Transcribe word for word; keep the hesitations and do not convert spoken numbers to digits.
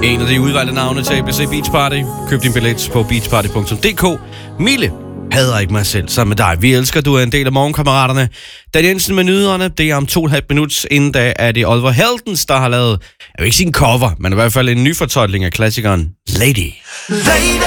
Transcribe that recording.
En af de udvalgte navne til A B C Beach Party. Køb din billet på beachparty punktum d k. Mille hader ikke mig selv sammen med dig. Vi elsker, du er en del af morgenkammeraterne. Dan Jensen med nyhederne. Det er om to og et halvt minut. Inden da er det Oliver Heldens, der har lavet, jeg vil ikke sige en cover, men i hvert fald en ny fortolkning af klassikeren Lady. Lady.